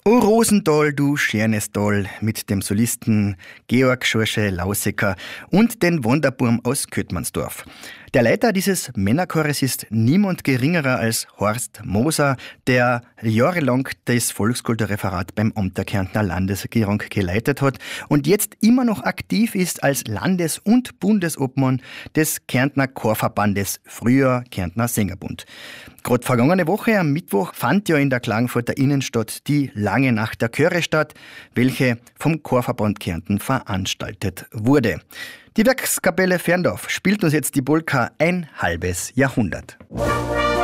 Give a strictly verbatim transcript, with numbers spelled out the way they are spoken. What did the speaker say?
O Rosenthal, du schönes Tal, mit dem Solisten Georg Schorsche-Lausecker und den Wunderburm aus Köttmannsdorf. Der Leiter dieses Männerchores ist niemand geringerer als Horst Moser, der jahrelang das Volkskulturreferat beim Amt der Kärntner Landesregierung geleitet hat und jetzt immer noch aktiv ist als Landes- und Bundesobmann des Kärntner Chorverbandes, früher Kärntner Sängerbund. Gerade vergangene Woche am Mittwoch fand ja in der Klagenfurter Innenstadt die Lange Nacht der Chöre statt, welche vom Chorverband Kärnten veranstaltet wurde. Die Werkskapelle Ferndorf spielt uns jetzt die Polka Ein halbes Jahrhundert.